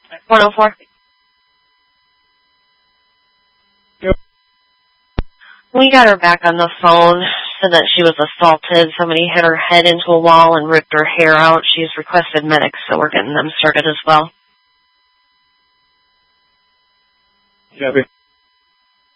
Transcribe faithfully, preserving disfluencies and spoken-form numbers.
one oh four. Yep. We got her back on the phone, said that she was assaulted. Somebody hit her head into a wall and ripped her hair out. She's requested medics, so we're getting them started as well. Copy.